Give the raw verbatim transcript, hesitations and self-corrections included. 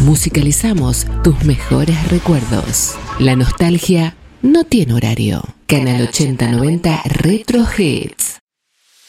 Musicalizamos tus mejores recuerdos. La nostalgia no tiene horario. Canal ochenta noventa Retro Hits.